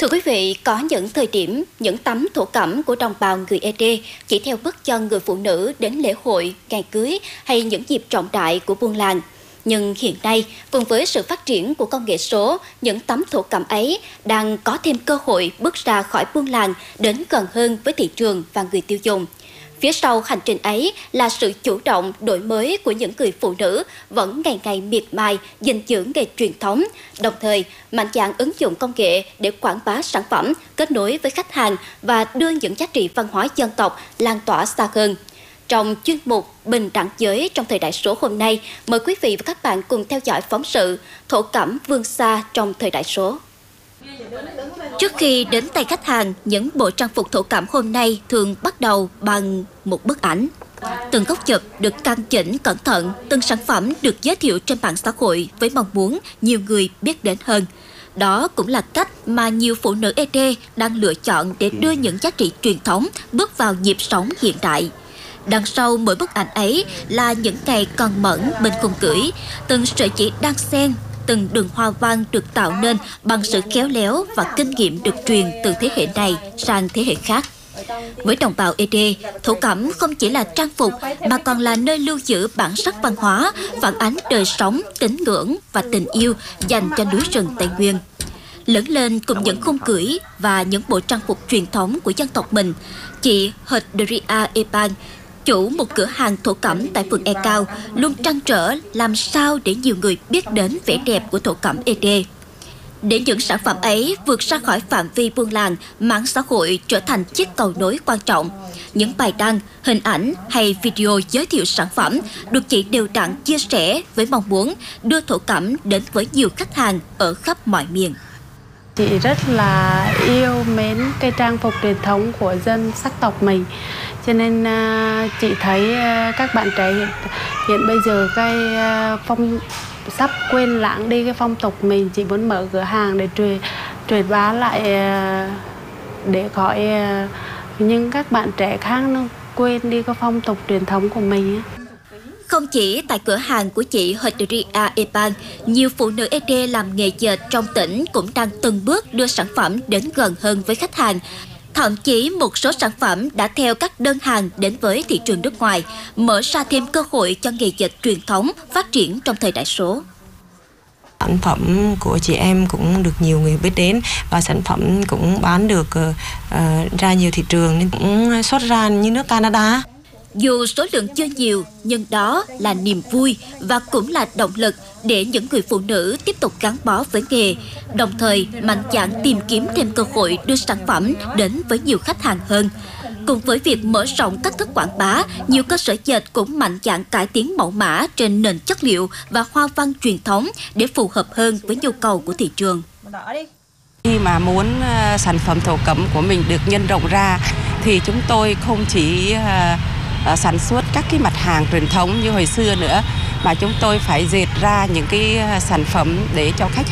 Thưa quý vị, có những thời điểm, những tấm thổ cẩm của đồng bào người Ê Đê chỉ theo bước chân người phụ nữ đến lễ hội, ngày cưới hay những dịp trọng đại của buôn làng. Nhưng hiện nay, cùng với sự phát triển của công nghệ số, những tấm thổ cẩm ấy đang có thêm cơ hội bước ra khỏi buôn làng đến gần hơn với thị trường và người tiêu dùng. Phía sau hành trình ấy là sự chủ động, đổi mới của những người phụ nữ vẫn ngày ngày miệt mài gìn giữ nghề truyền thống, đồng thời mạnh dạn ứng dụng công nghệ để quảng bá sản phẩm, kết nối với khách hàng và đưa những giá trị văn hóa dân tộc lan tỏa xa hơn. Trong chuyên mục Bình đẳng giới trong thời đại số hôm nay, mời quý vị và các bạn cùng theo dõi phóng sự Thổ cẩm vươn xa trong thời đại số. Trước khi đến tay khách hàng, những bộ trang phục thổ cẩm hôm nay thường bắt đầu bằng một bức ảnh. Từng góc chụp được căn chỉnh cẩn thận, từng sản phẩm được giới thiệu trên mạng xã hội với mong muốn nhiều người biết đến hơn. Đó cũng là cách mà nhiều phụ nữ Ê Đê đang lựa chọn để đưa những giá trị truyền thống bước vào nhịp sống hiện đại. Đằng sau mỗi bức ảnh ấy là những ngày còn mẫn bên cung cưỡi, từng sợi chỉ đan xen, từng đường hoa văn được tạo nên bằng sự khéo léo và kinh nghiệm được truyền từ thế hệ này sang thế hệ khác. Với đồng bào Ê Đê, thổ cẩm không chỉ là trang phục mà còn là nơi lưu giữ bản sắc văn hóa, phản ánh đời sống, tín ngưỡng và tình yêu dành cho núi rừng Tây Nguyên. Lớn lên cùng những khung cưỡi và những bộ trang phục truyền thống của dân tộc mình, chị Hedria Epan, chủ một cửa hàng thổ cẩm tại phường E Cao, luôn trăn trở làm sao để nhiều người biết đến vẻ đẹp của thổ cẩm Ê Đê. Để những sản phẩm ấy vượt ra khỏi phạm vi buôn làng, mạng xã hội trở thành chiếc cầu nối quan trọng. Những bài đăng, hình ảnh hay video giới thiệu sản phẩm được chị đều đặn chia sẻ với mong muốn đưa thổ cẩm đến với nhiều khách hàng ở khắp mọi miền. Chị rất là yêu mến cái trang phục truyền thống của dân sắc tộc mình. Cho nên chị thấy các bạn trẻ hiện bây giờ cái sắp quên lãng đi cái phong tục mình. Chị muốn mở cửa hàng để truyền bá lại để khỏi nhưng các bạn trẻ khác nó quên đi cái phong tục truyền thống của mình. Không chỉ tại cửa hàng của chị Hedria Epan, nhiều phụ nữ Ê Đê làm nghề dệt trong tỉnh cũng đang từng bước đưa sản phẩm đến gần hơn với khách hàng. Thậm chí một số sản phẩm đã theo các đơn hàng đến với thị trường nước ngoài, mở ra thêm cơ hội cho nghề dệt truyền thống phát triển trong thời đại số. Sản phẩm của chị em cũng được nhiều người biết đến và sản phẩm cũng bán được ra nhiều thị trường nên cũng xuất ra như nước Canada. Dù số lượng chưa nhiều, nhưng đó là niềm vui và cũng là động lực để những người phụ nữ tiếp tục gắn bó với nghề, đồng thời mạnh dạn tìm kiếm thêm cơ hội đưa sản phẩm đến với nhiều khách hàng hơn. Cùng với việc mở rộng cách thức quảng bá, nhiều cơ sở dệt cũng mạnh dạn cải tiến mẫu mã trên nền chất liệu và hoa văn truyền thống để phù hợp hơn với nhu cầu của thị trường. Khi mà muốn sản phẩm thổ cẩm của mình được nhân rộng ra thì chúng tôi không chỉ sản xuất các cái mặt hàng truyền thống như hồi xưa nữa, mà chúng tôi phải dệt ra những cái sản phẩm để cho khách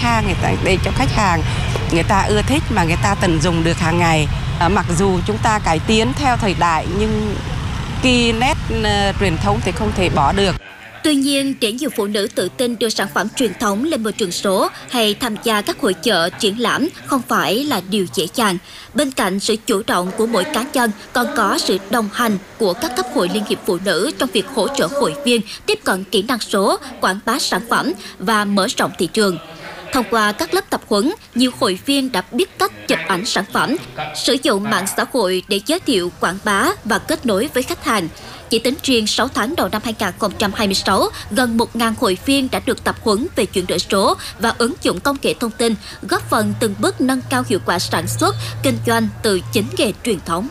hàng người ta ưa thích mà người ta tận dụng được hàng ngày. Mặc dù chúng ta cải tiến theo thời đại nhưng cái nét truyền thống thì không thể bỏ được. Tuy nhiên, để nhiều phụ nữ tự tin đưa sản phẩm truyền thống lên môi trường số hay tham gia các hội chợ, triển lãm không phải là điều dễ dàng. Bên cạnh sự chủ động của mỗi cá nhân, còn có sự đồng hành của các cấp hội liên hiệp phụ nữ trong việc hỗ trợ hội viên tiếp cận kỹ năng số, quảng bá sản phẩm và mở rộng thị trường. Thông qua các lớp tập huấn, nhiều hội viên đã biết cách chụp ảnh sản phẩm, sử dụng mạng xã hội để giới thiệu, quảng bá và kết nối với khách hàng. Chỉ tính riêng 6 tháng đầu năm 2026, gần 1.000 hội viên đã được tập huấn về chuyển đổi số và ứng dụng công nghệ thông tin, góp phần từng bước nâng cao hiệu quả sản xuất, kinh doanh từ chính nghề truyền thống.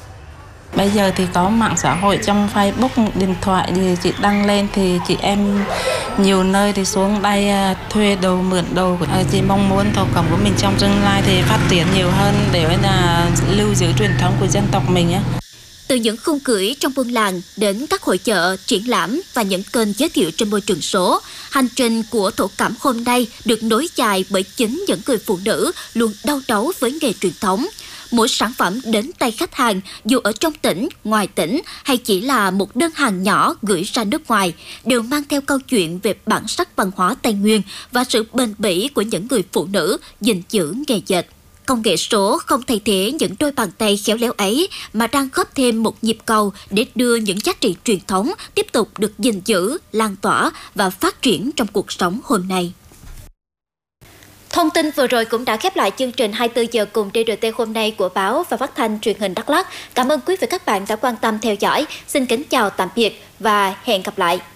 Bây giờ thì có mạng xã hội trong Facebook, điện thoại thì chị đăng lên thì chị em nhiều nơi thì xuống đây thuê đồ, mượn đồ. Chị mong muốn thổ cẩm của mình trong tương lai thì phát triển nhiều hơn để là lưu giữ truyền thống của dân tộc mình. Từ những khung cưỡi trong buôn làng đến các hội chợ, triển lãm và những kênh giới thiệu trên môi trường số, hành trình của thổ cẩm hôm nay được nối dài bởi chính những người phụ nữ luôn đau đấu với nghề truyền thống. Mỗi sản phẩm đến tay khách hàng, dù ở trong tỉnh, ngoài tỉnh hay chỉ là một đơn hàng nhỏ gửi ra nước ngoài, đều mang theo câu chuyện về bản sắc văn hóa Tây Nguyên và sự bền bỉ của những người phụ nữ gìn giữ nghề dệt. công nghệ số không thay thế những đôi bàn tay khéo léo ấy mà đang góp thêm một nhịp cầu để đưa những giá trị truyền thống tiếp tục được gìn giữ, lan tỏa và phát triển trong cuộc sống hôm nay. Thông tin vừa rồi cũng đã khép lại chương trình 24 giờ cùng DRT hôm nay của Báo và Phát thanh Truyền hình Đắk Lắk. Cảm ơn quý vị và các bạn đã quan tâm theo dõi. Xin kính chào tạm biệt và hẹn gặp lại.